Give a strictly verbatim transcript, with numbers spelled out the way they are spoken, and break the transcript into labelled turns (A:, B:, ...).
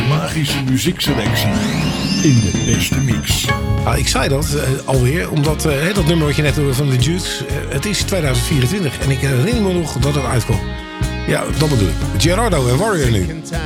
A: magische muziekselectie in de beste mix.
B: Ah, ik zei dat uh, alweer, omdat uh, dat nummer wat je net hoorde van de Jutes, uh, het is tweeduizend vierentwintig en ik herinner me nog dat het uitkwam. Ja, dat bedoel ik. Gerardo en Warrior nu.